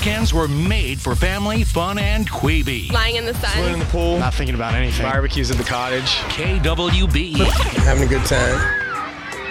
weekends were made for family, fun, and Queeby. Lying in the sun. Swimming in the pool. Not thinking about anything. Barbecues at the cottage. KWB. Having a good time.